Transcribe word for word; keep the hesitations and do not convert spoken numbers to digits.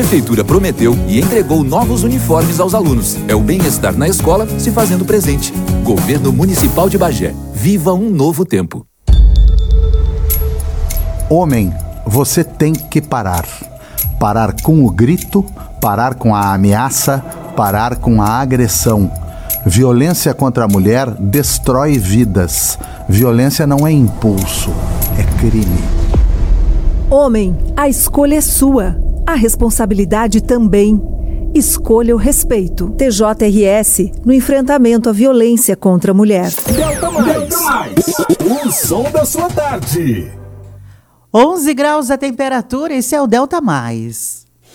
A Prefeitura prometeu e entregou novos uniformes aos alunos. É o bem-estar na escola se fazendo presente. Governo Municipal de Bagé. Viva um novo tempo. Homem, você tem que parar. Parar com o grito, parar com a ameaça, parar com a agressão. Violência contra a mulher destrói vidas. Violência não é impulso, é crime. Homem, a escolha é sua. A responsabilidade também. Escolha o respeito. T J R S no enfrentamento à violência contra a mulher. Delta Mais. Delta Mais. O som da sua tarde. onze graus a temperatura, esse é o Delta Mais.